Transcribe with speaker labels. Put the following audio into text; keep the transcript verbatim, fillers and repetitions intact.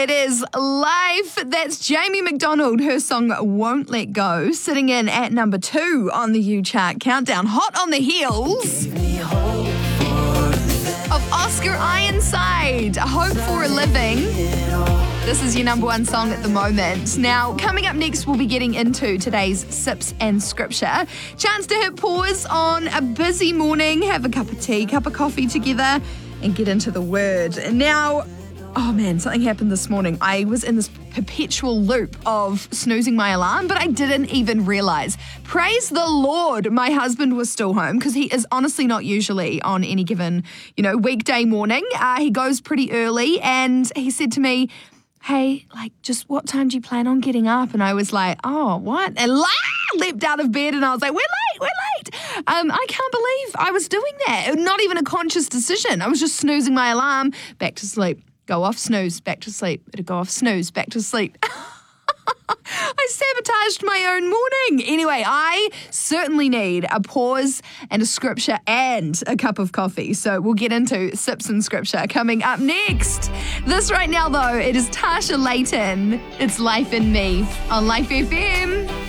Speaker 1: It is Life. That's Jamie McDonald. Her song Won't Let Go, sitting in at number two on the U Chart Countdown. Hot on the heels of Oscar Ironside, Hope for a Living. This is your number one song at the moment. Now, coming up next, we'll be getting into today's Sips and Scripture. Chance to hit pause on a busy morning, have a cup of tea, cup of coffee together, and get into the Word. Now, oh man, something happened this morning. I was in this perpetual loop of snoozing my alarm, but I didn't even realize. Praise the Lord, my husband was still home, because he is honestly not usually on any given, you know, weekday morning. Uh, he goes pretty early, and he said to me, hey, like, just what time do you plan on getting up? And I was like, oh, what? And la- leapt out of bed, and I was like, we're late, we're late. Um, I can't believe I was doing that. Not even a conscious decision. I was just snoozing my alarm, back to sleep. Go off, snooze, back to sleep. It'd go off, snooze, back to sleep. I sabotaged my own morning. Anyway, I certainly need a pause and a scripture and a cup of coffee. So we'll get into Sips and Scripture coming up next. This right now, though, it is Tasha Layton. It's Life in Me on Life F M.